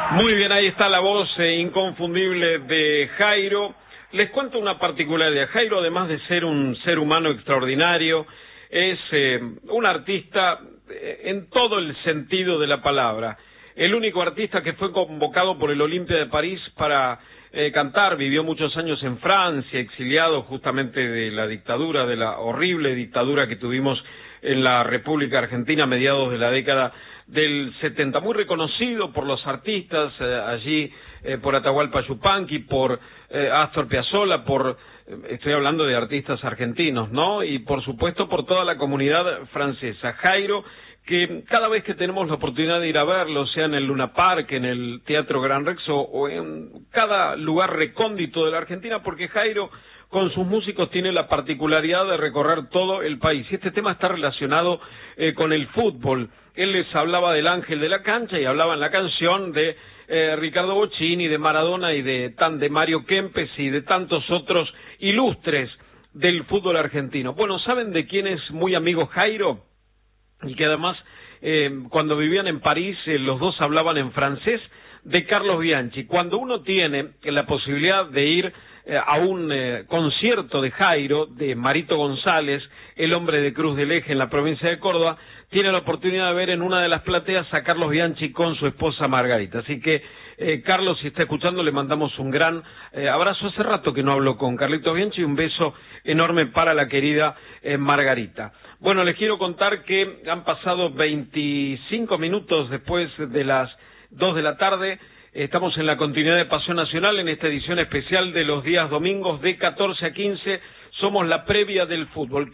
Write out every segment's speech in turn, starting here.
Muy bien, ahí está la voz inconfundible de Jairo. Les cuento una particularidad. Jairo, además de ser un ser humano extraordinario, es un artista en todo el sentido de la palabra. El único artista que fue convocado por el Olimpia de París para cantar, vivió muchos años en Francia, exiliado justamente de la dictadura, de la horrible dictadura que tuvimos en la República Argentina a mediados de la década del 70, muy reconocido por los artistas allí, por Atahualpa Yupanqui, por Astor Piazzolla, estoy hablando de artistas argentinos, ¿no? Y por supuesto por toda la comunidad francesa. Jairo, que cada vez que tenemos la oportunidad de ir a verlo, sea en el Luna Park, en el Teatro Gran Rex o en cada lugar recóndito de la Argentina, porque Jairo con sus músicos tiene la particularidad de recorrer todo el país. Y este tema está relacionado con el fútbol. Él les hablaba del ángel de la cancha y hablaba en la canción de Ricardo Bocchini, de Maradona y de Mario Kempes y de tantos otros ilustres del fútbol argentino. Bueno, ¿saben de quién es muy amigo Jairo? Y que además, cuando vivían en París, los dos hablaban en francés, de Carlos Bianchi. Cuando uno tiene la posibilidad de ir a un concierto de Jairo, de Marito González, el hombre de Cruz del Eje en la provincia de Córdoba, tiene la oportunidad de ver en una de las plateas a Carlos Bianchi con su esposa Margarita. Así que, Carlos, si está escuchando, le mandamos un gran abrazo. Hace rato que no hablo con Carlito Bianchi, un beso enorme para la querida Margarita. Bueno, les quiero contar que han pasado 25 minutos después de las 2 de la tarde. Estamos en la continuidad de Pasión Nacional en esta edición especial de los días domingos de 14 a 15. Somos la previa del fútbol.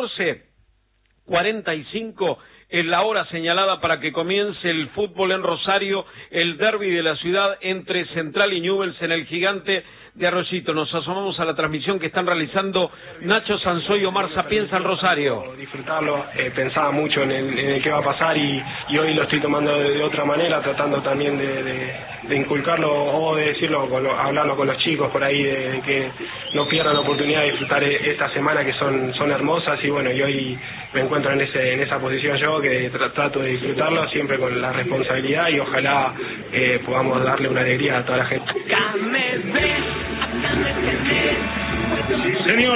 14:45 es la hora señalada para que comience el fútbol en Rosario, el derbi de la ciudad entre Central y Newell's en el Gigante de Arroyito. Nos asomamos a la transmisión que están realizando Nacho Sanzoy y Omar Sapienza en Rosario. Disfrutarlo, pensaba mucho en el que va a pasar y hoy lo estoy tomando de otra manera, tratando también de inculcarlo o de decirlo, hablarlo con los chicos por ahí, de que no pierdan la oportunidad de disfrutar esta semana que son hermosas y bueno, y hoy me encuentro en esa posición yo que trato de disfrutarlo siempre con la responsabilidad y ojalá podamos darle una alegría a toda la gente. Señor.